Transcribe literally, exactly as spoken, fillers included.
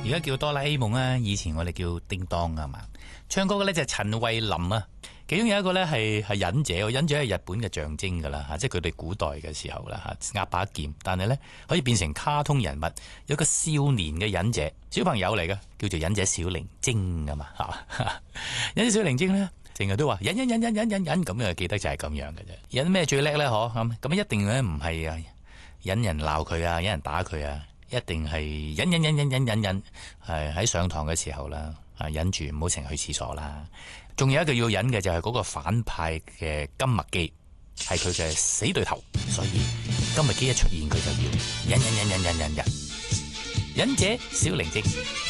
而家叫哆啦 A 夢啊，以前我哋叫叮當啊嘛。唱歌嘅咧就係陳慧琳啊，其中有一個咧係係忍者，忍者係日本嘅象徵噶啦吓，即係佢哋古代嘅時候啦吓，握把劍，但係咧可以變成卡通人物，有個少年嘅忍者，小朋友嚟嘅，叫做忍者小靈精啊嘛吓，忍者小靈精咧成日都話忍忍忍忍忍忍忍咁啊，記得就係咁樣嘅啫。忍咩最叻咧？嗬咁咁一定咧唔係啊，忍人鬧佢啊，忍人打佢啊，一定係忍忍忍忍忍忍忍，係喺上堂嘅時候啦。啊！忍住唔好成日去廁所啦。仲有一個要忍嘅就係嗰個反派嘅金麥基，係佢嘅死對頭，所以金麥基一出現佢就要忍忍忍忍忍忍忍忍者小靈精。